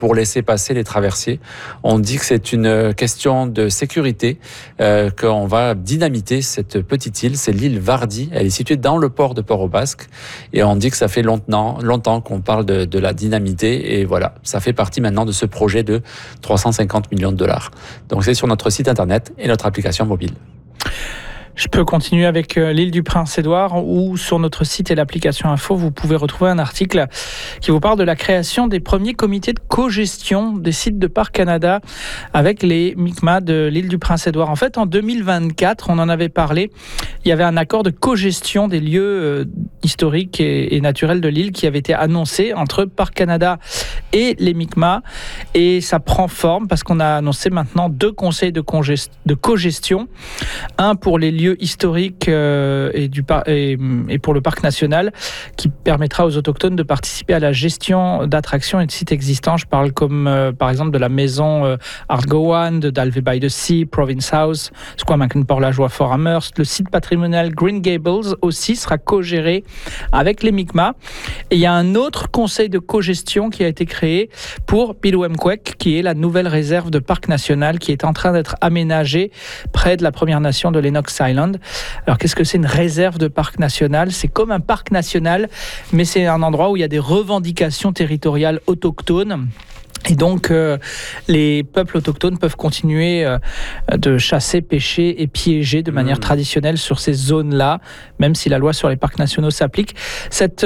pour laisser passer les traversiers. On dit que c'est une question de sécurité, qu'on va dynamiter cette petite île. C'est l'île Vardi. Elle est située dans le port de Port-au-Basque. Et on dit que ça fait longtemps qu'on parle de la dynamiter. Et voilà, ça fait partie maintenant de ce projet de 350 millions de dollars. Donc c'est sur notre site internet et notre application mobile. Je peux continuer avec l'île du Prince-Édouard où sur notre site et l'application Info, vous pouvez retrouver un article qui vous parle de la création des premiers comités de co-gestion des sites de Parcs Canada avec les Mi'kmaq de l'île du Prince-Édouard. En fait, en 2024, on en avait parlé, il y avait un accord de co-gestion des lieux historiques et naturels de l'île qui avait été annoncé entre Parcs Canada et les Mi'kmaq et ça prend forme parce qu'on a annoncé maintenant 2 conseils de co-gestion, un pour les lieux historiques et pour le parc national qui permettra aux autochtones de participer à la gestion d'attractions et de sites existants. Je parle comme par exemple de la maison Ardgowan, de Dalvey by the Sea, Province House, Squamish Port La Joie Fort Amherst. Le site patrimonial Green Gables aussi sera co-géré avec les Mi'kmaq. Et il y a un autre conseil de co-gestion qui a été créé pour Pilwemkwek, qui est la nouvelle réserve de parc national qui est en train d'être aménagée près de la Première Nation de Lennox Island. Alors qu'est-ce que c'est une réserve de parc national ? C'est comme un parc national, mais c'est un endroit où il y a des revendications territoriales autochtones. Et donc, les peuples autochtones peuvent continuer de chasser, pêcher et piéger de manière traditionnelle sur ces zones-là, même si la loi sur les parcs nationaux s'applique. Cette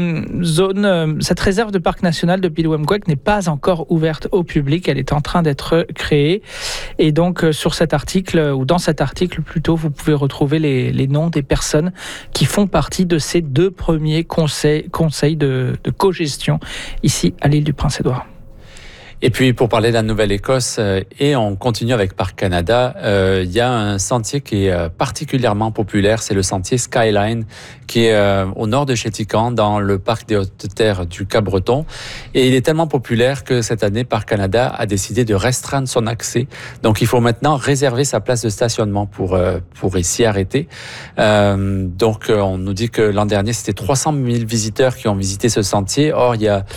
réserve de parc national de Pilwemkwek n'est pas encore ouverte au public. Elle est en train d'être créée. Et donc, sur cet article, ou dans cet article plutôt, vous pouvez retrouver les noms des personnes qui font partie de ces 2 premiers conseils de co-gestion ici à l'île du Prince-Édouard. Et puis, pour parler de la Nouvelle-Écosse, et on continue avec Parc Canada, il y a un sentier qui est particulièrement populaire, c'est le sentier Skyline, qui est au nord de Chéticamp, dans le parc des Hautes-Terres du Cap-Breton. Et il est tellement populaire que cette année, Parc Canada a décidé de restreindre son accès. Donc, il faut maintenant réserver sa place de stationnement pour s'y arrêter. Donc, on nous dit que l'an dernier, c'était 300 000 visiteurs qui ont visité ce sentier. Or, il y a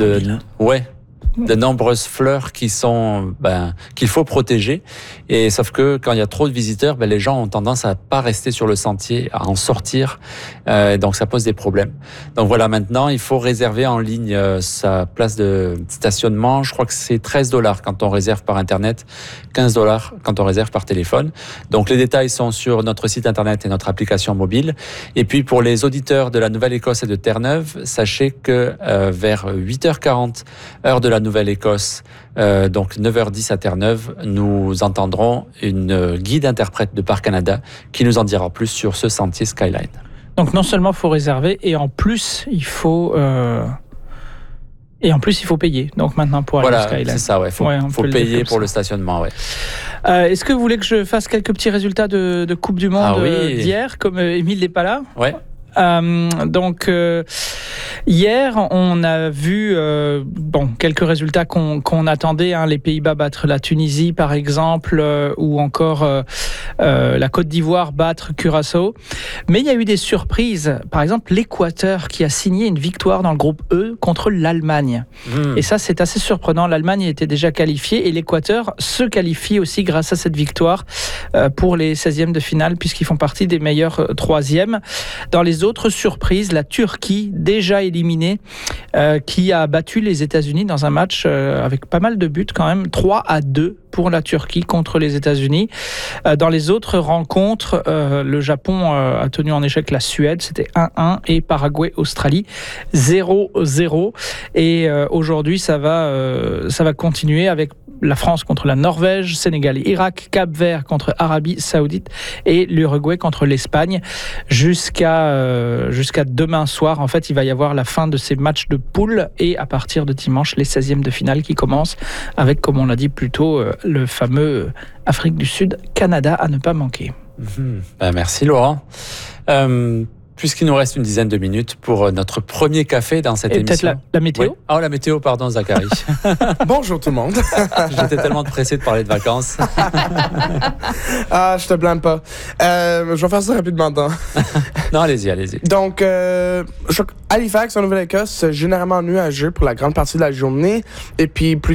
de nombreuses fleurs qui sont qu'il faut protéger, et sauf que quand il y a trop de visiteurs, les gens ont tendance à pas rester sur le sentier, à en sortir, donc ça pose des problèmes. Donc voilà, maintenant il faut réserver en ligne sa place de stationnement. Je crois que c'est $13 quand on réserve par internet, $15 quand on réserve par téléphone. Donc les détails sont sur notre site internet et notre application mobile. Et puis pour les auditeurs de la Nouvelle-Écosse et de Terre-Neuve, sachez que vers 8h40 heure de la Nouvelle-Écosse, donc 9h10 à Terre-Neuve, nous entendrons une guide interprète de Parc Canada qui nous en dira plus sur ce sentier Skyline. Donc non seulement il faut réserver, et en plus il faut payer. Donc maintenant pour aller au Skyline. Voilà, c'est ça, ouais. Faut payer pour le stationnement, ouais. Est-ce que vous voulez que je fasse quelques petits résultats de Coupe du Monde d'hier, comme Émile n'est pas là ? Ouais. Hier, on a vu quelques résultats qu'on attendait. Les Pays-Bas battre la Tunisie, par exemple, ou encore la Côte d'Ivoire battre Curaçao. Mais il y a eu des surprises. Par exemple, l'Équateur qui a signé une victoire dans le groupe E contre l'Allemagne. Et ça, c'est assez surprenant. L'Allemagne était déjà qualifiée et l'Équateur se qualifie aussi grâce à cette victoire pour les 16e de finale, puisqu'ils font partie des meilleurs 3e. Dans les autres surprises, la Turquie, déjà éliminée, qui a battu les États-Unis dans un match avec pas mal de buts quand même, 3-2 pour la Turquie contre les États-Unis. Dans les autres rencontres, le Japon a tenu en échec la Suède, c'était 1-1, et Paraguay-Australie 0-0. Et aujourd'hui, ça va continuer avec la France contre la Norvège, Sénégal et Irak, Cap-Vert contre Arabie Saoudite et l'Uruguay contre l'Espagne. Jusqu'à demain soir, en fait, il va y avoir la fin de ces matchs de poule et à partir de dimanche, les 16e de finale qui commencent avec, comme on l'a dit plus tôt, le fameux Afrique du Sud, Canada à ne pas manquer. Merci Laurent. puisqu'il nous reste une dizaine de minutes pour notre premier café dans cette émission. Et peut-être la météo. Oui. Ah, la météo, pardon, Zachary. Bonjour tout le monde. J'étais tellement pressé de parler de vacances. Ah, je te blâme pas. Je vais faire ça rapidement. Non, allez-y. Donc, Halifax, en Nouvelle-Écosse, généralement nuageux pour la grande partie de la journée. Et puis, plus